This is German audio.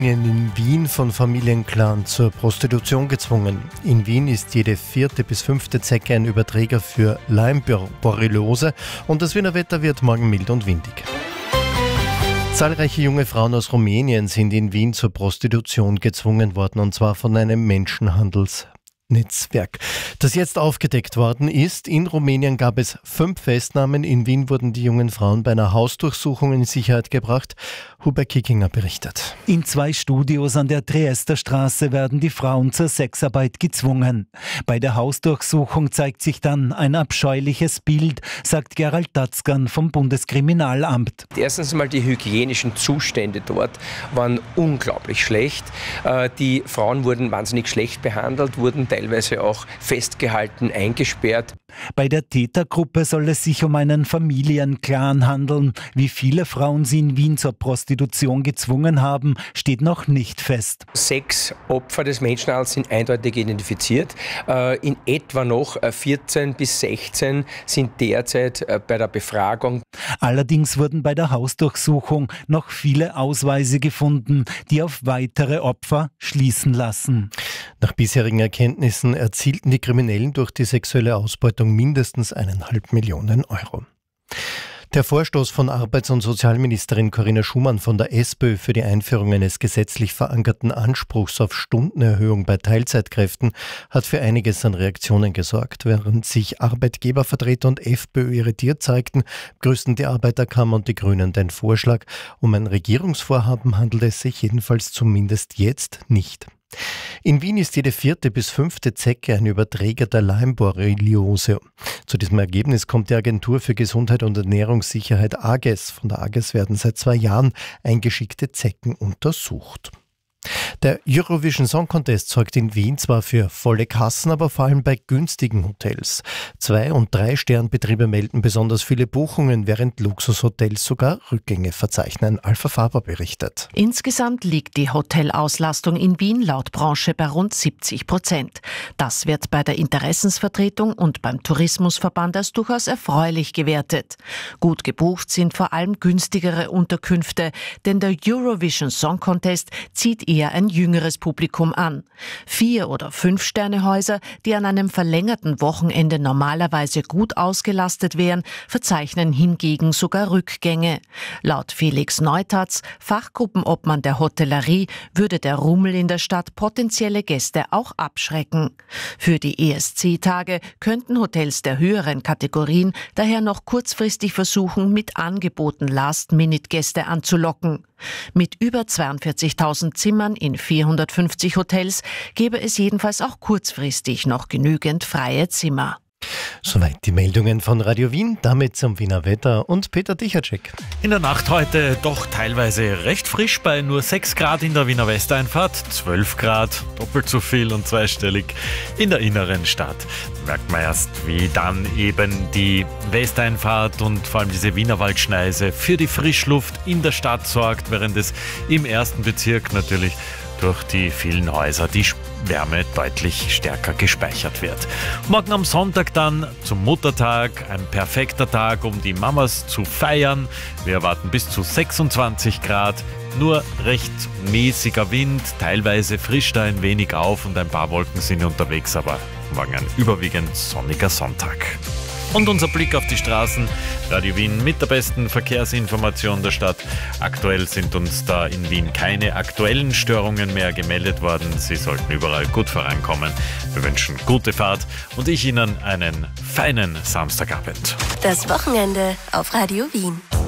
in Wien von Familienclan zur Prostitution gezwungen. In Wien ist jede 4. bis 5. Zecke ein Überträger für Lyme-Borreliose und das Wiener Wetter wird morgen mild und windig. Zahlreiche junge Frauen aus Rumänien sind in Wien zur Prostitution gezwungen worden, und zwar von einem Menschenhandelsnetzwerk, das jetzt aufgedeckt worden ist. In Rumänien gab es 5 Festnahmen. In Wien wurden die jungen Frauen bei einer Hausdurchsuchung in Sicherheit gebracht. Hubert Kickinger berichtet. In 2 Studios an der Triester Straße werden die Frauen zur Sexarbeit gezwungen. Bei der Hausdurchsuchung zeigt sich dann ein abscheuliches Bild, sagt Gerald Tatzkan vom Bundeskriminalamt. Erstens einmal die hygienischen Zustände dort waren unglaublich schlecht. Die Frauen wurden wahnsinnig schlecht behandelt, wurden teilweise auch festgehalten, eingesperrt. Bei der Tätergruppe soll es sich um einen Familienclan handeln. Wie viele Frauen sie in Wien zur Prostitution gezwungen haben, steht noch nicht fest. 6 Opfer des Menschenhandels sind eindeutig identifiziert. In etwa noch 14 bis 16 sind derzeit bei der Befragung. Allerdings wurden bei der Hausdurchsuchung noch viele Ausweise gefunden, die auf weitere Opfer schließen lassen. Nach bisherigen Erkenntnissen erzielten die Kriminellen durch die sexuelle Ausbeutung mindestens 1,5 Millionen Euro. Der Vorstoß von Arbeits- und Sozialministerin Corinna Schumann von der SPÖ für die Einführung eines gesetzlich verankerten Anspruchs auf Stundenerhöhung bei Teilzeitkräften hat für einiges an Reaktionen gesorgt. Während sich Arbeitgebervertreter und FPÖ irritiert zeigten, begrüßten die Arbeiterkammer und die Grünen den Vorschlag. Um ein Regierungsvorhaben handelt es sich jedenfalls zumindest jetzt nicht. In Wien ist jede 4. bis 5. Zecke ein Überträger der Lyme-Borreliose. Zu diesem Ergebnis kommt die Agentur für Gesundheit und Ernährungssicherheit AGES. Von der AGES werden seit 2 Jahren eingeschickte Zecken untersucht. Der Eurovision Song Contest sorgt in Wien zwar für volle Kassen, aber vor allem bei günstigen Hotels. 2- und 3-Sternbetriebe melden besonders viele Buchungen, während Luxushotels sogar Rückgänge verzeichnen. Alpha Faber berichtet. Insgesamt liegt die Hotelauslastung in Wien laut Branche bei rund 70%. Das wird bei der Interessensvertretung und beim Tourismusverband als durchaus erfreulich gewertet. Gut gebucht sind vor allem günstigere Unterkünfte, denn der Eurovision Song Contest zieht eher ein jüngeres Publikum an. 4- oder 5-Sterne-Häuser, die an einem verlängerten Wochenende normalerweise gut ausgelastet wären, verzeichnen hingegen sogar Rückgänge. Laut Felix Neutatz, Fachgruppenobmann der Hotellerie, würde der Rummel in der Stadt potenzielle Gäste auch abschrecken. Für die ESC-Tage könnten Hotels der höheren Kategorien daher noch kurzfristig versuchen, mit Angeboten Last-Minute-Gäste anzulocken. Mit über 42.000 Zimmern in 450 Hotels gäbe es jedenfalls auch kurzfristig noch genügend freie Zimmer. Soweit die Meldungen von Radio Wien, damit zum Wiener Wetter und Peter Dichacek. In der Nacht heute doch teilweise recht frisch bei nur 6 Grad in der Wiener Westeinfahrt, 12 Grad, doppelt so viel und zweistellig in der inneren Stadt. Merkt man erst, wie dann eben die Westeinfahrt und vor allem diese Wienerwaldschneise für die Frischluft in der Stadt sorgt, während es im 1. Bezirk natürlich durch die vielen Häuser die Wärme deutlich stärker gespeichert wird. Morgen am Sonntag dann zum Muttertag, ein perfekter Tag, um die Mamas zu feiern. Wir erwarten bis zu 26 Grad, nur recht mäßiger Wind, teilweise frischt er ein wenig auf und ein paar Wolken sind unterwegs, aber morgen ein überwiegend sonniger Sonntag. Und unser Blick auf die Straßen, Radio Wien mit der besten Verkehrsinformation der Stadt. Aktuell sind uns da in Wien keine aktuellen Störungen mehr gemeldet worden. Sie sollten überall gut vorankommen. Wir wünschen gute Fahrt und ich Ihnen einen feinen Samstagabend. Das Wochenende auf Radio Wien.